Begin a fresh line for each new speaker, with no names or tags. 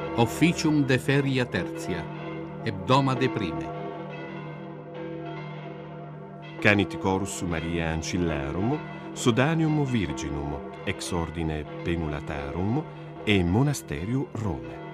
Officium de feria tertia, hebdomade prime.
Canit chorus Maria Ancillarum, Sodanium Virginum, ex ordine Penulatarum e Monasterium Rome.